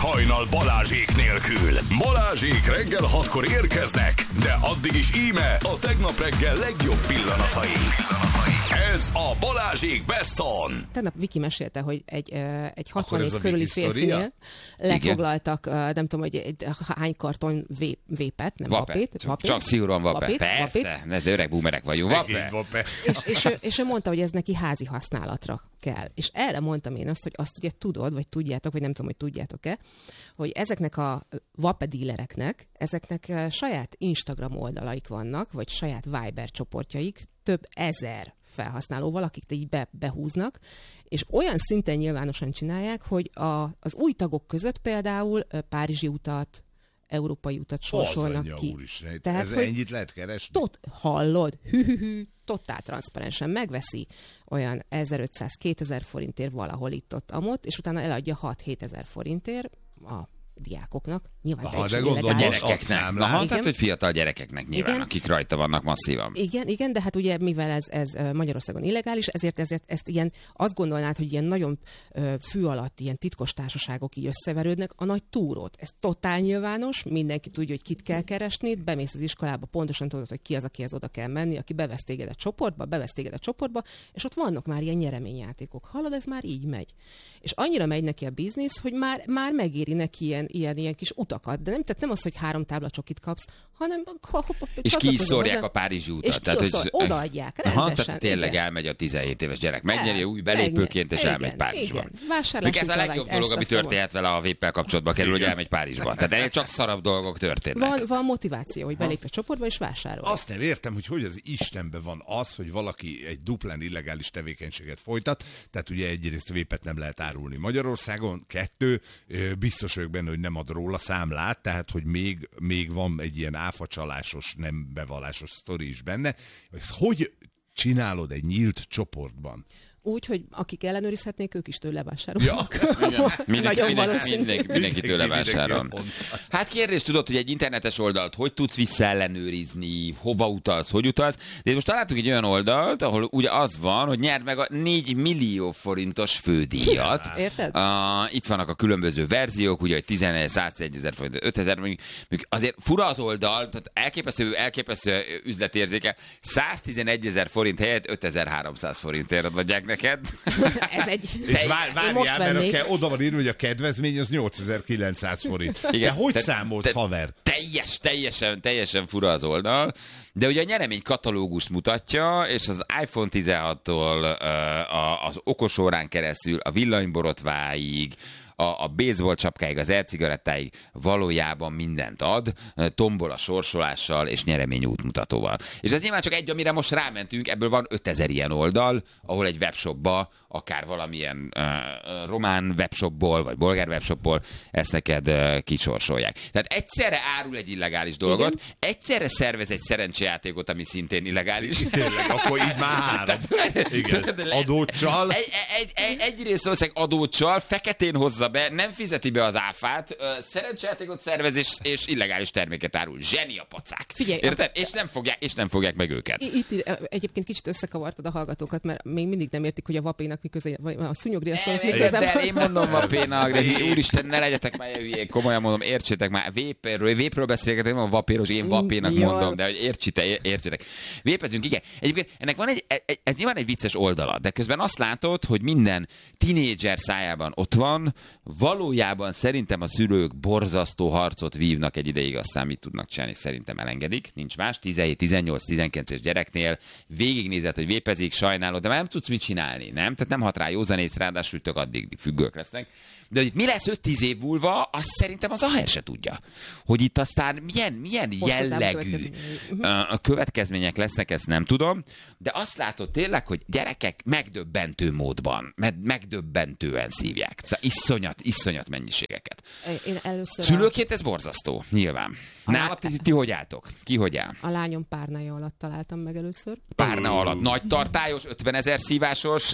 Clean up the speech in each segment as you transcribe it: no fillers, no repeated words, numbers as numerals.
hajnal Balázsék nélkül. Balázsék reggel 6-kor érkeznek, de addig is íme a tegnap reggel legjobb pillanatai. Ez a Balázsék Best On. Tegnap Viki mesélte, hogy egy 60 év körüli férfinél lefoglaltak, nem tudom, hogy hány karton vépet, nem vapét. Csak szigorúan vape. Persze, ez öreg boomerek vagyunk. Vape. És ő mondta, hogy ez neki házi használatra kell. És erre mondtam én azt ugye tudod, vagy tudjátok, vagy nem tudom, hogy tudjátok-e, hogy ezeknek a vapedílereknek, ezeknek saját Instagram oldalaik vannak, vagy saját Viber csoportjaik, több ezer felhasználóval, akik így behúznak, és olyan szinten nyilvánosan csinálják, hogy az új tagok között például párizsi utat, európai utat sorsolnak ki. Tehát, ez ennyit lehet keresni? Hallod? Totál transzparensen megveszi olyan 1500-2000 forintért valahol itt-ott amott, és utána eladja 6-7 ezer forintért a diákoknak. Nyilván teljesen illegális. Gyerekeknek. Tehát, hogy fiatal gyerekeknek nyilván, akik rajta vannak masszívan. Igen, de hát ugye mivel ez Magyarországon illegális, ezért ezt ilyen, azt gondolnád, hogy ilyen nagyon fű alatt ilyen titkos társaságok így összeverődnek, a nagy túrót. Ez totál nyilvános, mindenki tudja, hogy kit kell keresni, bemész az iskolába, pontosan tudod, hogy ki az, akihez oda kell menni, aki bevesz téged a csoportba, és ott vannak már ilyen nyereményjátékok. Hallod, ez már így megy. És annyira megy neki a biznisz, hogy már megéri neki ilyen kis utakat, de nem az, hogy 3 tábla csokit kapsz, hanem és ki is szórják a párizsi utat. És odaadják, rendesen. Tehát tényleg elmegy a 17 éves gyerek, megnyeri új belépőként, és elmegy Párizsba. Még ez a legjobb dolog, ami történhet vele a véppel kapcsolatban kerül, hogy elmegy Párizsba. Tehát csak szarabb dolgok történnek. Van motiváció, hogy belép a csoportba és vásárol. Azt nem értem, hogy az Istenben van az, hogy valaki egy duplán illegális tevékenységet folytat, tehát ugye egyrészt vépet nem lehet árulni Magyarországon, 2, biztos vagyok benne, hogy nem ad róla számlát, tehát hogy még van egy ilyen áfacsalásos, nem bevallásos sztori is benne. Ezt hogy csinálod egy nyílt csoportban? Úgy, hogy akik ellenőrizhetnék, ők is tőle vásárolnak. Mindenki tőle vásárol. Hát kérdés, tudod, hogy egy internetes oldalt hogy tudsz visszaellenőrizni, hova utalsz, hogy utalsz, de most találtunk egy olyan oldalt, ahol ugye az van, hogy nyerd meg a 4 millió forintos fődíjat. Érted? Itt vannak a különböző verziók, ugye, hogy 10 101 ezer forint, 5000, mondjuk azért fura az oldal, tehát elképesztő üzletérzéke, 111 ezer forint helyett 5300 forintért adják neked. Ez egy... És várjál, mert oda van írva, hogy a kedvezmény az 8900 forint. Igen, de hogy számolsz, haver? Teljesen fura az oldal, de ugye a nyeremény katalógust mutatja, és az iPhone 16-tól az okosórán keresztül a villanyborotváig, a baseball csapkáig, az e-cigarettáig valójában mindent ad, tombol a sorsolással és nyeremény útmutatóval. És ez nyilván csak egy, amire most rámentünk, ebből van 5000 ilyen oldal, ahol egy webshopba, akár valamilyen román webshopból, vagy bolgár webshopból ezt neked kicsorsolják. Tehát egyszerre árul egy illegális dolgot, egyszerre szervez egy szerencsejátékot, ami szintén illegális. Tényleg, akkor így már 3. Igen. Adóccsal. Egyrészt valószínűleg adóccsal, feketén hozza be, nem fizeti be az áfát, szerencsejátékot szervez és illegális terméket árul. Zseni a pacák. Figyelj, érted? És nem fogják meg őket. Itt egyébként kicsit összekavartad a hallgatókat, mert még mindig nem értik, hogy a vapénak miközben, vagy a szúnyogriasztónak miközben. De én mondom vapénak, de úristen, ne legyetek már hülyék, komolyan mondom, értsétek már, vépről beszélgetek, nem a vapéros, én vapénak mondom, de hogy értsétek. Vépezünk, igen. Egyébként ennek van ez nyilván egy vicces oldala, de közben azt látod, hogy minden tinédzser szájában ott van, valójában szerintem a szülők borzasztó harcot vívnak egy ideig, aztán mit tudnak csinálni, szerintem elengedik, nincs más, 17, 18, 19-es gyereknél végignézed, hogy vépezik, sajnálod, de már nem tudsz mit csinálni, nem? Tehát nem hat rá józanész, ráadásul tök addig függők lesznek. De hogy mi lesz 5-10 év múlva, azt szerintem az AHR se tudja. Hogy itt aztán milyen jellegű következmények lesznek, ezt nem tudom, de azt látod tényleg, hogy gyerekek megdöbbentő módban, megdöbbentően szívják. Szóval iszonyat mennyiségeket. Szülőként ez borzasztó, nyilván. Ti hogy álltok? Ki hogy áll? A lányom párnája alatt találtam meg először. Párna alatt. Nagy tartályos, 50 000 szívásos,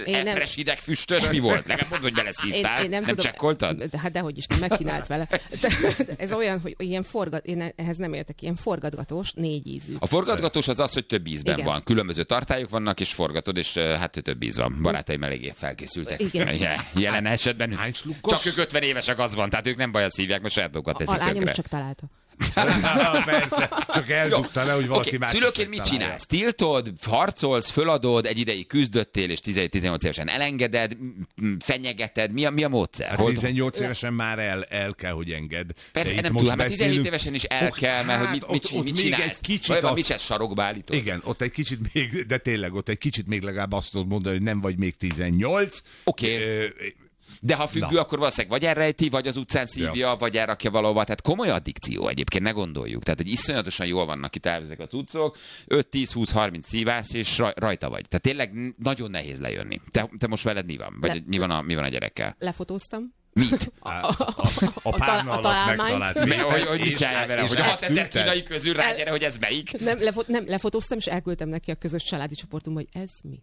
üres, hideg, füstös, mi volt? Legalább mondd, hogy beleszívtál. Én nem csekkoltad? Hát dehogy is, nem megkínált vele. Ez olyan, hogy ilyen én ehhez nem értek, ilyen forgatgatós, 4 ízű. A forgatgatós az, hogy több ízben Igen. van. Különböző tartályok vannak, és forgatod, és hát több íz van. Barátaim eléggé felkészültek. Igen. Jelen esetben. Hány slukkos? Csak ők 50 évesek, az van, tehát ők nem bajat szívják, mert saját magukat A teszik lányom tönkre. is csak találta. Persze, csak eldugta le, hogy valaki más. Szülőként mit csinálsz? Tiltod, harcolsz, föladod, egy ideig küzdöttél, és 17-18 évesen elengeded, fenyegeted, mi a módszer? Hát 18 évesen már el kell, hogy engedd. Persze, De nem itt tudom, most hát 17 beszélünk- évesen is el kell, mert hogy ott mit még csinálsz? egy kicsit Vagy azt- mit csinálsz, sarokba állítod? Igen, ott egy kicsit még, de tényleg ott egy kicsit még legalább azt tudod mondani, hogy nem vagy még 18. Oké. De ha függő, akkor valószínűleg vagy elrejti, vagy az utcán szívja, vagy elrakja valahova. Tehát komoly addikció egyébként, ne gondoljuk. Tehát egy iszonyatosan jól vannak itt ezek a cuccok, 5-10-20-30 szívás, és rajta vagy. Tehát tényleg nagyon nehéz lejönni. Te most veled mi van? Vagy mi van a gyerekkel? Lefotóztam. Mit? A párna alatt találmányt. megtalált. Hogy mit csinálja vele? Hogy a 6000 kínai közül rágyere, hogy ez melyik? Nem, lefotóztam, és elküldtem neki a közös családi csoportunkba, hogy ez mi.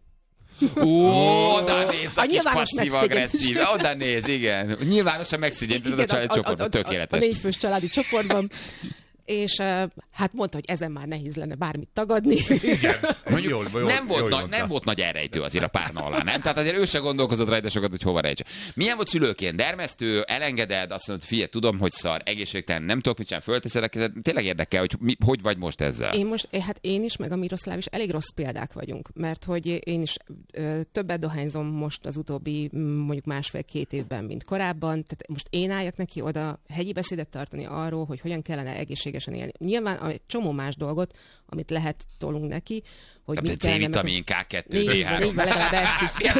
Oda néz, a kis nyilvános passzív-agresszív. Oda néz, igen. Nyilvánosan megszégyented a családi csoportban, tökéletes. A 4 fős családi csoportban. És hát mondta, hogy ezen már nehéz lenne bármit tagadni. Igen. Mondjuk nem volt nagy elrejtő azért a párna alá, nem? Tehát azért ő se gondolkozott rajta sokat, hogy hova rejtse. Milyen volt szülőként? Dermesztő, elengeded, azt mondod, figyelj, tudom, hogy szar, egészségtelen, nem tudok mit csinálni, fölteszed a kezed. Tényleg érdekel, hogy vagy most ezzel? Én is, meg a Miroszláv is elég rossz példák vagyunk, mert hogy én is többet dohányzom most az utóbbi mondjuk 1,5-2 évben, mint korábban. Tehát most én álljak neki oda hegyi beszédet tartani arról, hogy hogyan kellene egészségesen élni. Nyilván egy csomó más dolgot, amit lehet tolunk neki, hogy mit kellene... C-vitamin, K2, D3. Így legalább ezt is.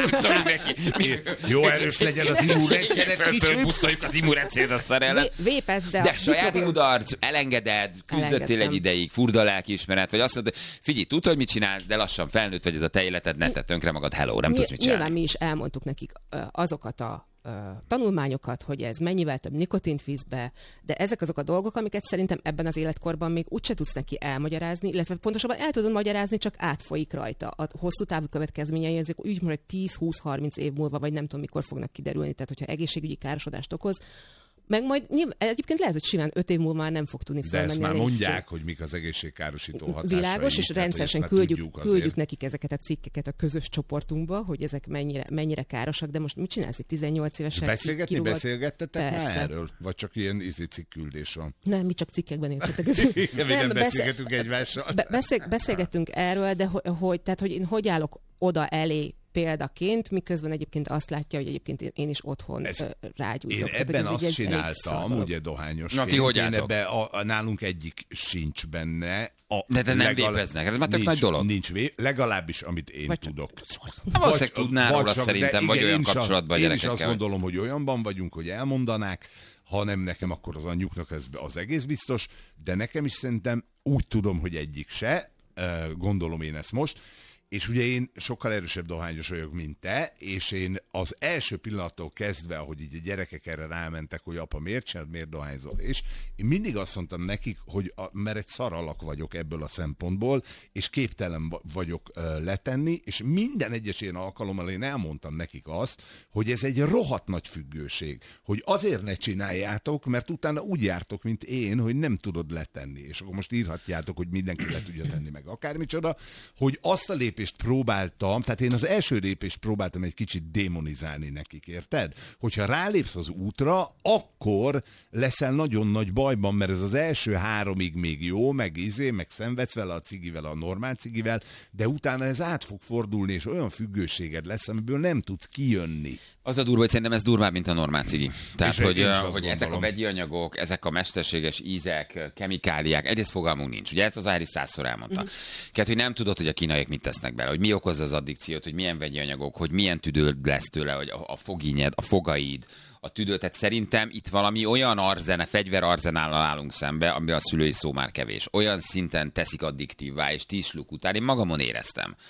Jó erős legyen az immunrendszeret kicsit. Fölpusztoljuk az immunrendszeret a szar ellen. Vépesz, de saját kudarc, elengeded, küzdöttél egy ideig, furda lelkiismeret, vagy azt mondod, figyelj, tudod, hogy mit csinálsz, de lassan felnőtt vagy, ez a te életed, ne tedd tönkre magad, hello, nem tudsz mit csinálni. Nyilván mi is elmondtuk nekik azokat a tanulmányokat, hogy ez mennyivel több nikotint visz be, de ezek azok a dolgok, amiket szerintem ebben az életkorban még úgyse tudsz neki elmagyarázni, illetve pontosabban el tudod magyarázni, csak átfolyik rajta. A hosszú távú következményei ezek úgy mondom, hogy 10-20-30 év múlva, vagy nem tudom mikor fognak kiderülni, tehát hogyha egészségügyi károsodást okoz, meg majd egyébként lehet, hogy simán 5 év múlva már nem fog tudni felmenni. De ezt már mondják, hogy mik az egészségkárosító hatásai. Világos, és rendszeresen küldjük nekik ezeket a cikkeket a közös csoportunkba, hogy ezek mennyire károsak, de most mit csinálsz, 18 évesen? Beszélgettetek már erről? Vagy csak ilyen cikküldés van? Nem, mi csak cikkekben értetek. Nem beszélgetünk egymással. Beszélgetünk erről, de tehát, hogy én hogy állok oda elé példaként, miközben egyébként azt látja, hogy egyébként én is otthon rágyújtok. Én ebben azt csináltam, ugye dohányosként. Ti hogy álltok? Nálunk egyik sincs benne. De nem vépeznek, ez már tök nagy dolog. Nincs legalábbis, amit én tudok. Valószínűleg tudnál róla szerintem, vagy olyan kapcsolatban a gyerekekkel. Én is azt gondolom, hogy olyanban vagyunk, hogy elmondanák, ha nem nekem, akkor az anyjuknak ez az egész biztos, de nekem is szerintem úgy tudom, hogy egyik se, gondolom én ezt most, és ugye én sokkal erősebb dohányos vagyok, mint te, és én az első pillanattól kezdve, ahogy így a gyerekek erre rámentek, hogy apa, miért dohányzol? És én mindig azt mondtam nekik, hogy mert egy szaralak vagyok ebből a szempontból, és képtelen vagyok letenni, és minden egyes ilyen alkalommal én elmondtam nekik azt, hogy ez egy rohadt nagy függőség, hogy azért ne csináljátok, mert utána úgy jártok, mint én, hogy nem tudod letenni. És akkor most írhatjátok, hogy mindenki le tudja tenni meg akármicsoda, hogy azt a lépést próbáltam, tehát én az első lépést próbáltam egy kicsit démonizálni nekik, érted? Hogyha rálépsz az útra, akkor leszel nagyon nagy bajban, mert ez az első 3-ig még jó, meg szenvedsz vele a cigivel, a normál cigivel, de utána ez át fog fordulni, és olyan függőséged lesz, amiből nem tudsz kijönni. Az a durva, hogy szerintem ez durvább, mint a normál cigi. Tehát, hogy ezek a vegyi anyagok, ezek a mesterséges ízek, kemikáliák, egyrészt fogalmunk nincs. Ugye ezt az Ári 100-szor elmondta. Hogy nem tudod, hogy a kínaiak mit tesznek bele, hogy mi okozza az addikciót, hogy milyen vegyi anyagok, hogy milyen tüdőd lesz tőle, hogy a fogínyed, a fogaid, a tüdő. Tehát szerintem itt valami olyan fegyverarzenállal állunk szembe, amiben a szülői szó már kevés. Olyan szinten teszik addiktívvá, és 10 sluk után én magamon éreztem.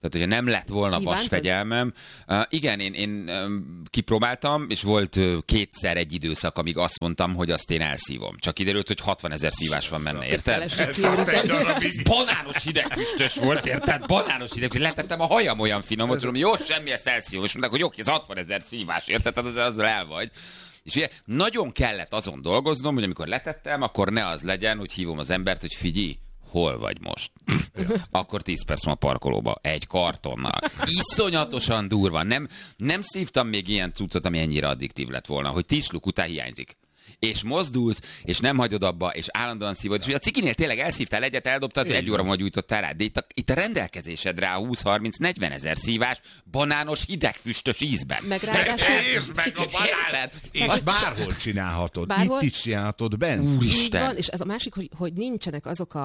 Tehát, hogyha nem lett volna vasfegyelmem, igen, én kipróbáltam, és volt kétszer egy időszak, amíg azt mondtam, hogy azt én elszívom. Csak kiderült, hogy 60 000 szívás van benne, érted? Banános hidegfüstös volt, érted? Banános hidegfüstös. Letettem a hajam olyan finom, hogy tudom, jó, semmi, ezt elszívom. És mondták, hogy jó, ez 60 000 szívás, érted? Tehát azzal el vagy. És ugye nagyon kellett azon dolgoznom, hogy amikor letettem, akkor ne az legyen, hogy hívom az embert, hogy figyelj, hol vagy most? Akkor 10 perc van a parkolóba, egy kartonnal. Iszonyatosan durva. Nem szívtam még ilyen cuccot, ami ennyire addiktív lett volna, hogy 10 sluk után hiányzik. És mozdulsz, és nem hagyod abba, és állandóan szívod. És ugye a cikinél tényleg elszívtál egyet, eldobtad, hogy 1 óra múlva gyújtottál rá. De itt a rendelkezésedre a 20-30-40 000 szívás banános hidegfüstös ízben. Meg ráadásul... meg a banán! És bárhol csinálhatod. Bárhol? Itt is csinálhatod bent. Úristen! Így van, és ez a másik, hogy nincsenek azok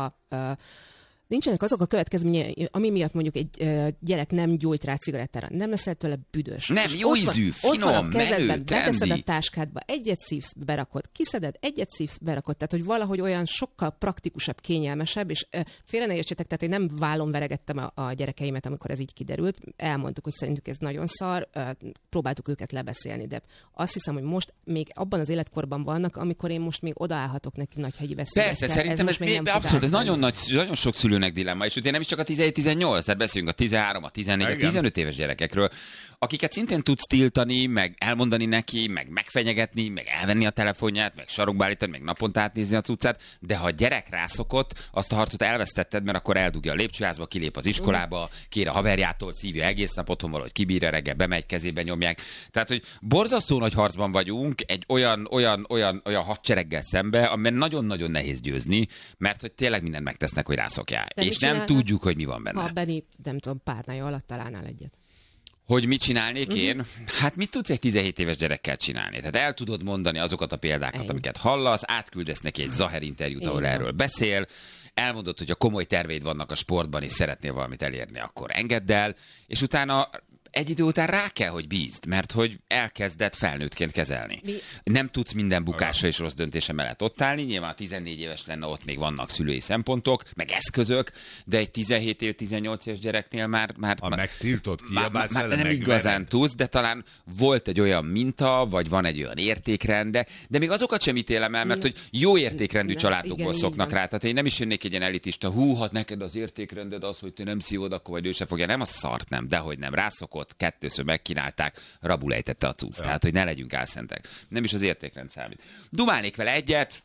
a következményei, ami miatt mondjuk egy gyerek nem gyújt rá cigarettára, nem leszel tőle büdös. Nem, jó ízű, finom, menő, beteszed a táskádba, egyet szívsz, berakod, kiszeded, egyet szívsz, berakod, tehát hogy valahogy olyan sokkal praktikusabb, kényelmesebb, és félre ne értsétek, tehát én nem vállon veregettem a gyerekeimet, amikor ez így kiderült, elmondtuk, hogy szerintük ez nagyon szar, próbáltuk őket lebeszélni, de azt hiszem, hogy most még abban az életkorban vannak, amikor én most még odaállhatok neki Nagyhegyi beszélgetésre. Persze, szerintem ez abszolút, ez nagyon sok szülőnek dilemma, és ugye nem is csak a 17-18, tehát beszélünk a 13, a 14, a 15 éves gyerekekről, akiket szintén tudsz tiltani, meg elmondani neki, meg megfenyegetni, meg elvenni a telefonját, meg sarokba állítani, meg naponta átnézni a cuccát, de ha a gyerek rászokott, azt a harcot elvesztetted, mert akkor eldugja a lépcsőházba, kilép az iskolába, kér a haverjától, szívja egész nap otthon valahogy kibírja, reggel bemegy, kezébe nyomják. Tehát, hogy borzasztó nagy harcban vagyunk egy olyan hadsereggel szembe, amiben nagyon-nagyon nehéz győzni, mert hogy tényleg mindent megtesznek, hogy rászokjál. De és nem tudjuk, hogy mi van benne. Ha Benni, nem tudom, párnája alatt találnál egyet. Hogy mit csinálnék én? Hát mit tudsz egy 17 éves gyerekkel csinálni? Tehát el tudod mondani azokat a példákat, amiket hallasz, átküldesz neki egy Zaher interjút, ahol erről beszél, elmondod, hogy a komoly terveid vannak a sportban, és szeretnél valamit elérni, akkor engedd el, és utána egy idő után rá kell, hogy bízd, mert hogy elkezded felnőttként kezelni. Nem tudsz minden bukásra és rossz döntése mellett ott állni, nyilván 14 éves lenne, ott még vannak szülői szempontok, meg eszközök, de egy 17 év, 18 éves gyereknél már megtiltott, kiabálsz vele, nem igazán tudsz, de talán volt egy olyan minta, vagy van egy olyan értékrend, de még azokat sem ítélem el, mert hogy jó értékrendű családokból szoknak rá. Tehát én nem is jönnék egy ilyen elitista, hát neked az értékrended az, hogy te nem szívod, akkor vagy ő se fogja. Nem, a szart nem, dehogy nem. Rászokott, kettőször megkínálták, rabul ejtette a cucc. Tehát, hogy ne legyünk álszentek. Nem is az értékrend számít. Dumálnék vele egyet,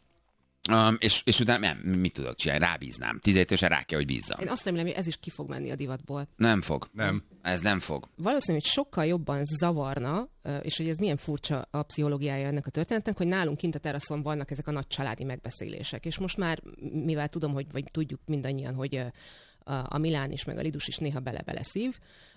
és utána nem, mit tudok csinálni? Rábíznám. 17 évesen rá kell, hogy bízzam. Én azt remélem, hogy ez is ki fog menni a divatból. Nem fog. Nem. Ez nem fog. Valószínű, hogy sokkal jobban zavarna, és hogy ez milyen furcsa a pszichológiája ennek a történetnek, hogy nálunk kint a teraszon vannak ezek a nagy családi megbeszélések. És most már, mivel tudom, vagy tudjuk mindannyian, hogy a Milán is, meg a Lidus is néha bele-bele szív,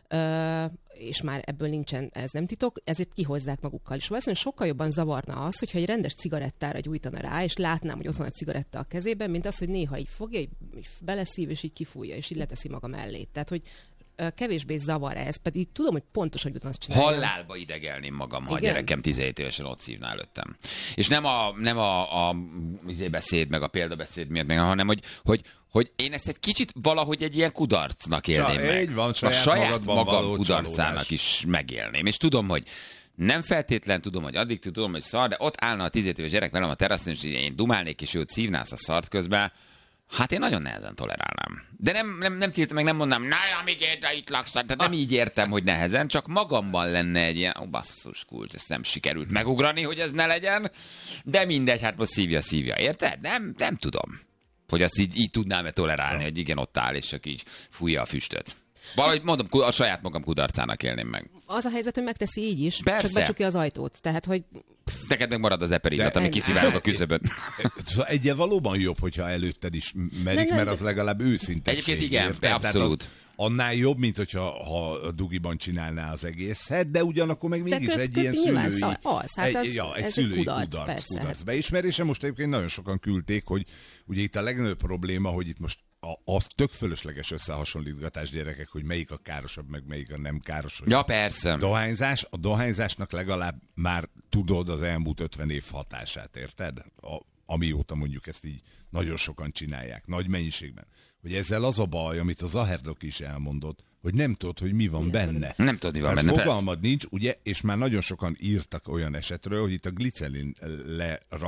és már ebből nincsen, ez nem titok, ezért kihozzák magukkal. És valószínűleg sokkal jobban zavarna az, hogyha egy rendes cigarettára gyújtana rá, és látnám, hogy ott van a cigaretta a kezében, mint az, hogy néha így fogja, így beleszív, és így kifújja, és így leteszi maga mellé. Tehát, hogy kevésbé zavar ez, pedig tudom, hogy pontos, hogy ugyanazt csinálja. Halálba idegelném magam, ha a gyerekem 17 évesen ott szívná előttem. És nem a beszéd, meg a példabeszéd miatt, hanem hogy én ezt egy kicsit valahogy egy ilyen kudarcnak élném meg. Van, a saját magam kudarcának is megélném. És tudom, hogy nem feltétlen tudom, hogy addig tudom, hogy szar, de ott állna a 17 éves gyerek velem a teraszon, és én dumálnék, és őt szívnász a szart közben, hát én nagyon nehezen tolerálnám. De nem tiltom, meg nem mondnám, amíg érte itt laksz, tehát nem így értem, hogy nehezen, csak magamban lenne egy ilyen, basszus kulcs, ezt nem sikerült megugrani, hogy ez ne legyen, de mindegy, hát most szívja, érted? Nem tudom, hogy azt így tudnám-e tolerálni, hogy igen, ott áll, és csak így fújja a füstöt. Valahogy mondom, a saját magam kudarcának élném meg. Az a helyzet, hogy megteszi így is, persze. Csak becsukja az ajtót, tehát, hogy... Neked meg marad az eperinat, ami kiszivárog a küszöböt. Szóval egyen valóban jobb, hogyha előtted is merik, mert az legalább őszintesség. Egyébként igen, abszolút. Annál jobb, mint hogyha a dugiban csinálná az egészet, de ugyanakkor meg mégis egy ilyen szülői... egy szülői kudarc beismerése. Most egyébként nagyon sokan küldték, hogy ugye itt a legnagyobb probléma, hogy itt most az tök fölösleges összehasonlítgatás gyerekek, hogy melyik a károsabb, meg melyik a nem káros. Ja, persze. A dohányzásnak legalább már tudod az elmúlt 50 év hatását, érted? amióta mondjuk ezt így nagyon sokan csinálják, nagy mennyiségben, hogy ezzel az a baj, amit a Zaherdok is elmondott, hogy nem tudod, hogy mi van benne. Nem tudod, mi van Mert benne. fogalmad nincs, ugye, és már nagyon sokan írtak olyan esetről, hogy itt a glicerin